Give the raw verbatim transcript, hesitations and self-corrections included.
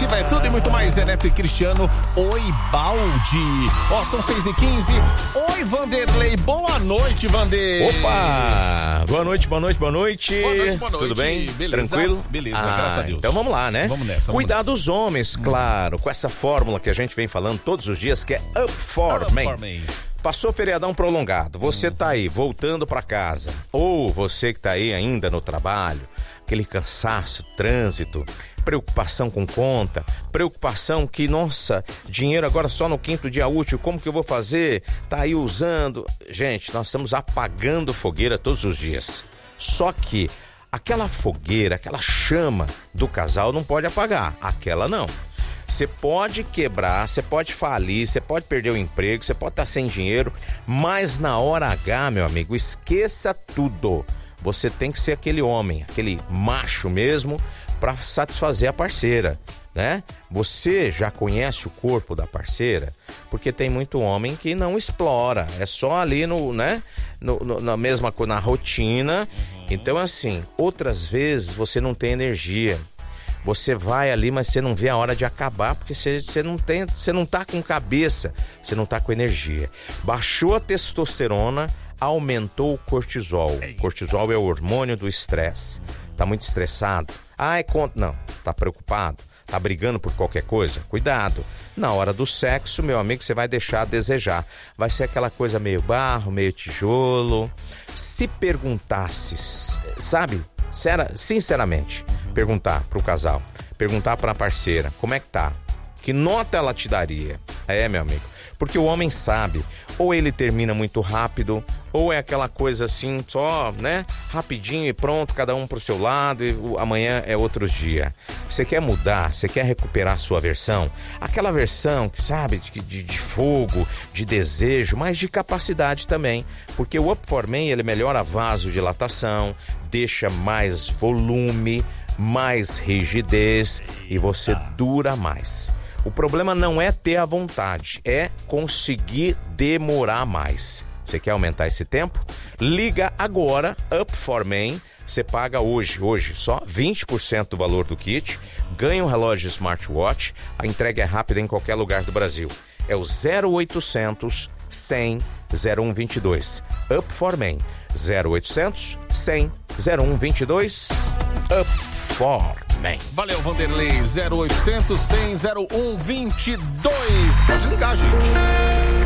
automotiva é tudo e muito mais. Eletro e Cristiano, oi Baldi. Ó, oh, são seis e quinze. Oi Vanderlei, boa noite, Vander. Opa, boa noite, boa noite, boa noite. Boa noite, boa noite. Tudo bem? Beleza? Tranquilo? Beleza, ah, graças a Deus. Então vamos lá, né? Vamos nessa. Vamos Cuidar nessa. dos homens, claro, com essa fórmula que a gente vem falando todos os dias, que é Up for Men. Passou feriadão prolongado, você tá aí voltando pra casa, ou você que tá aí ainda no trabalho, aquele cansaço, trânsito, preocupação com conta, preocupação que, nossa, dinheiro agora só no quinto dia útil, como que eu vou fazer? Tá aí usando. Gente, nós estamos apagando fogueira todos os dias. Só que aquela fogueira, aquela chama do casal não pode apagar, aquela não. Você pode quebrar, você pode falir, você pode perder o emprego, você pode estar sem dinheiro, mas na hora H, meu amigo, esqueça tudo. Você tem que ser aquele homem, aquele macho mesmo, para satisfazer a parceira, né? Você já conhece o corpo da parceira? Porque tem muito homem que não explora, é só ali no, né? No, no, na mesma coisa, na rotina. Uhum. Então, assim, outras vezes você não tem energia. Você vai ali, mas você não vê a hora de acabar, porque você, você, não tem, você não tá com cabeça, você não tá com energia. Baixou a testosterona, aumentou o cortisol. O cortisol é o hormônio do estresse. Tá muito estressado? Ah, é conta. Não, tá preocupado? Tá brigando por qualquer coisa? Cuidado. Na hora do sexo, meu amigo, você vai deixar a desejar. Vai ser aquela coisa meio barro, meio tijolo. Se perguntasse, sabe? Sinceramente, perguntar pro casal, perguntar pra parceira, como é que tá? Que nota ela te daria? É, meu amigo, porque o homem sabe, ou ele termina muito rápido, ou é aquela coisa assim, só, né, rapidinho e pronto, cada um pro seu lado, e amanhã é outro dia. Você quer mudar, você quer recuperar a sua versão, aquela versão, sabe, de, de, de fogo, de desejo, mas de capacidade também, porque o Up for Men, ele melhora a vasodilatação, deixa mais volume, mais rigidez e você dura mais. O problema não é ter a vontade, é conseguir demorar mais. Você quer aumentar esse tempo? Liga agora, Up for Men. Você paga hoje, hoje só vinte por cento do valor do kit, ganha um relógio smartwatch, a entrega é rápida em qualquer lugar do Brasil. É o zero oitocentos, cem, zero um vinte e dois. Up for Men. zero oitocentos, cem, zero um vinte e dois. Up for Men. Valeu, Vanderlei. zero oitocentos, cem, zero um vinte e dois. Pode ligar, gente.